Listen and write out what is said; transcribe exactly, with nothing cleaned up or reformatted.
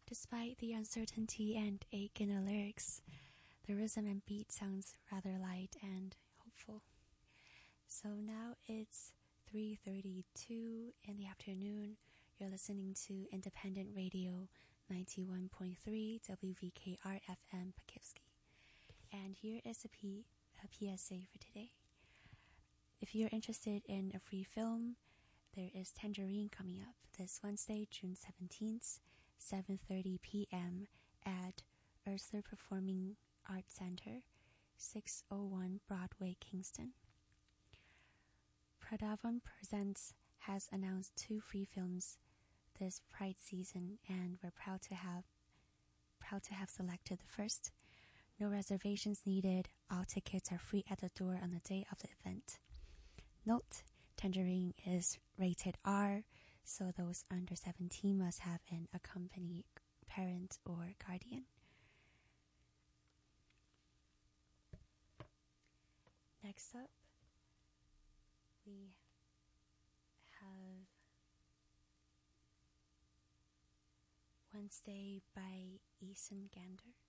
Despite the uncertainty and ache in the lyrics, the rhythm and beat sounds rather light and hopeful. So now it's three thirty-two in the afternoon. You're listening to Independent Radio ninety-one point three W V K R F M Poughkeepsie. And here is a, P- a P S A for today. If you're interested in a free film, there is Tangerine coming up this Wednesday, June seventeenth, seven thirty p.m. at Earthler Performing Arts Center, six oh one Broadway, Kingston. Pradavon Presents has announced two free films this Pride season, and we're proud to have proud to have selected the first. No reservations needed. All tickets are free at the door on the day of the event. Note: Tangerine is rated R, so those under seventeen must have an accompanying parent or guardian. Next up, we have Wednesday by Ethan Gander.